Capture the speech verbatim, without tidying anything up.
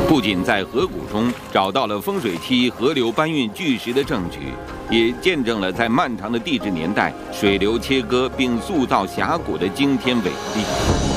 不仅在河谷中找到了风水梯河流搬运巨石的证据，也见证了在漫长的地质年代，水流切割并塑造峡谷的惊天伟力。